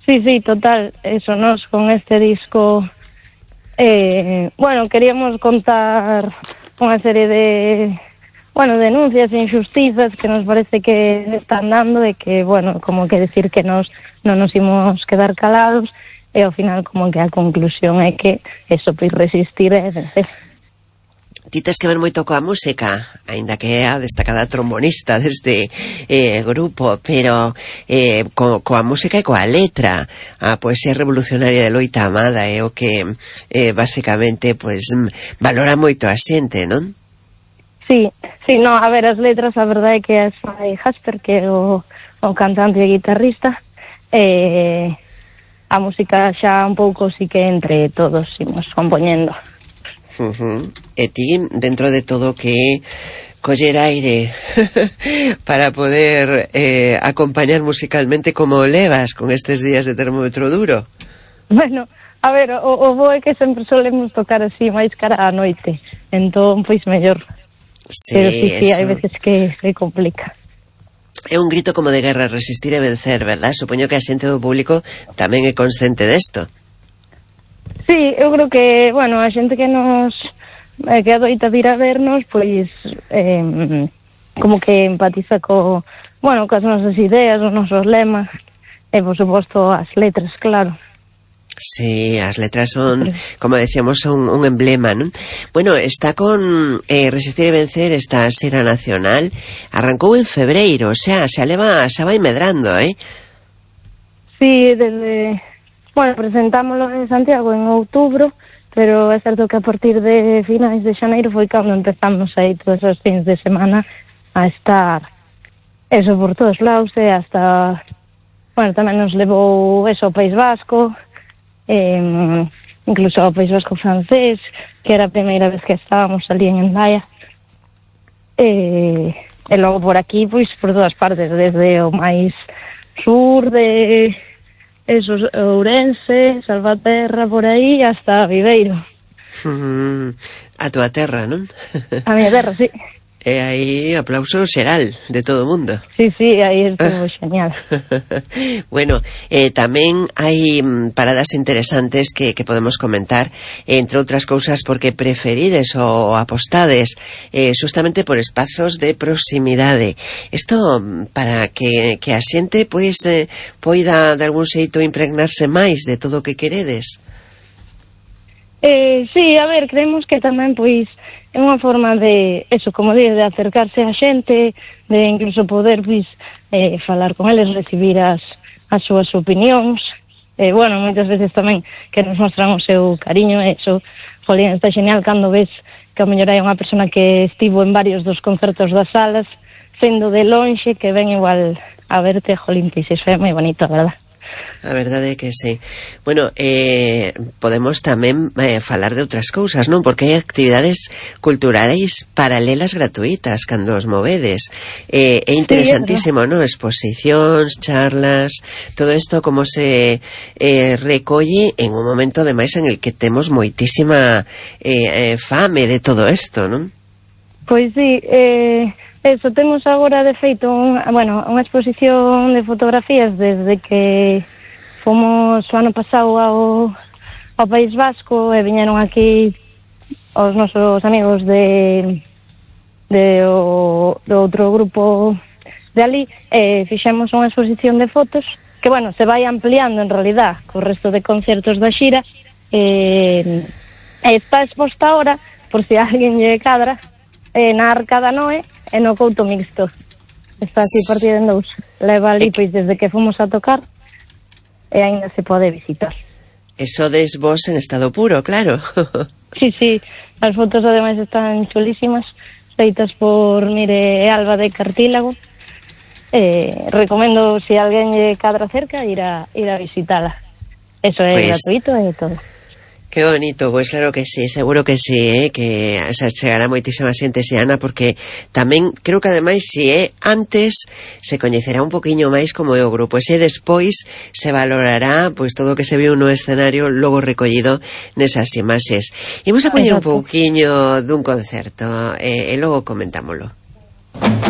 Sí, total, eso, nos con este disco, queríamos contar unha serie de, denuncias e injustizas que nos parece que están dando e que, como que decir que nos non nos imos quedar calados e ao final como que a conclusión é que eso, pois resistir é vencer. Ti tes que ver moito coa música, aínda que é a destacada trombonista deste grupo, pero coa música e coa letra. A poesía revolucionaria de Loita Amada é o que basicamente pues valora moito a xente, non? Sí, no, a ver, as letras, a verdade é que as fai Jasper, que é o cantante e guitarrista, a música xa un pouco sí que entre todos imos compoñendo. E ti, dentro de todo que coller aire para poder acompañar musicalmente, como levas con estes días de termómetro duro? Bueno, a ver, o bo é que sempre solemos tocar así máis cara á noite, entón pois mellor. Sí, pero sí, hai veces que se complica. É un grito como de guerra, resistir e vencer, verdad? Supoño que a xente do público tamén é consciente desto. Sí, eu creo que, a xente que nos que adoita vir a vernos, pois como que empatiza coas nosas ideas, os nosos lemas e, por suposto, as letras, claro. Sí, as letras son, como decíamos, un emblema, non? Bueno, está con Resistir e Vencer, esta xira nacional, arrancou en febreiro, o sea, xa vai medrando, Sí, desde... presentámoslo en Santiago en outubro, pero é certo que a partir de finais de xaneiro foi cando empezamos aí todos os fins de semana a estar eso por todos lados e hasta, tamén nos levou eso ao País Vasco, incluso ao País Vasco francés, que era a primeira vez que estábamos ali en Hendaia, e logo por aquí, pois por todas partes, desde o máis sur de... Eso, Ourense, Salvaterra, por aí, hasta Viveiro. A tua terra, non? A miña terra, sí. E aí aplauso xeral de todo o mundo. Sí, aí estuvo xeñal. Bueno, tamén hai paradas interesantes que podemos comentar, entre outras cousas porque preferides ou apostades justamente por espazos de proximidade. Isto para que a xente pois poida de algún xeito impregnarse máis de todo o que queredes. Sí, a ver, creemos que tamén pois é unha forma de, eso, como dices, de acercarse a xente, de incluso poder pois falar con eles, recibir as súas opinións, moitas veces tamén que nos mostran o seu cariño, eso, jolín, está genial cando ves que a mellor hai unha persona que estivo en varios dos concertos das salas, sendo de lonxe, que ven igual a verte, jolín, pois iso é moi bonito, a verdad. A verdade é que sí. Bueno, podemos tamén falar de outras cousas, non? Porque hai actividades culturais paralelas gratuitas cando os movedes. É interesantísimo, non? Exposicións, charlas, todo isto como se recolle en un momento ademais en el que temos moitísima fame de todo isto, non? Pois sí, eso, temos agora de feito unha exposición de fotografías desde que fomos o ano pasado ao País Vasco e viñeron aquí os nosos amigos do outro grupo de ali e fixemos unha exposición de fotos que, se vai ampliando en realidad co resto de concertos da xira e está exposta ahora, por si alguén lle cadra, na Arca da Noé e no Couto Mixto. Está así partida en dous. Leva ali, pois, desde que fomos a tocar e aínda se pode visitar. E sodes vos en estado puro, claro. Sí, as fotos ademais están chulísimas, feitas por Mire e Alba de Cartílago. Recomendo, se alguén lle cadra cerca, ir a visitala. Eso é gratuito e todo. Que bonito, pois claro que sí, seguro que sí, que se chegará moitísima xente ese Ana, porque tamén creo que ademais se antes se coñecerá un poquinho máis como é o grupo, e se despois se valorará pois todo o que se viu no escenario logo recollido nesas imaxes. Imos a poñer un pouquiño dun concerto e logo comentámolo.